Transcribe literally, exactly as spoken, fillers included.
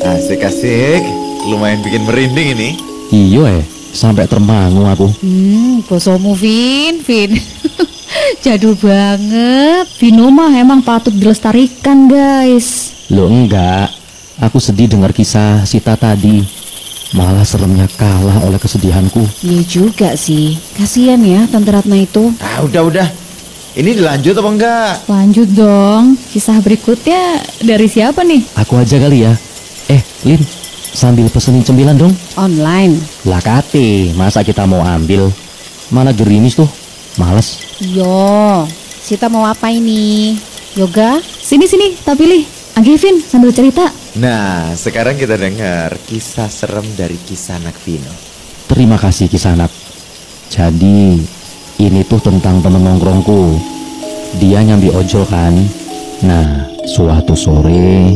Asik-asik, lumayan bikin merinding ini. Iya eh, sampai termangu aku. Hmm, bosomu Vin, Vin. Jadul banget. Vino mah emang patut dilestarikan guys. Loh enggak, aku sedih dengar kisah Sita tadi. Malah seremnya kalah oleh kesedihanku. Iya juga sih, kasihan ya Tante Ratna itu. Ah, udah-udah. Ini dilanjut apa enggak? Lanjut dong, kisah berikutnya dari siapa nih? Aku aja kali ya. Eh, Lin, sambil pesenin cemilan dong. Online. Lah kate, masa kita mau ambil? Mana gerimis tuh, males. Yo, Sita mau apa ini? Yoga? Sini-sini, tak pilih. Agi Vin, sambil cerita. Nah, sekarang kita dengar kisah serem dari Kisanak Vino. Terima kasih Kisanak. Jadi, ini tuh tentang temen nongkrongku. Dia nyambi ojol kan. Nah, suatu sore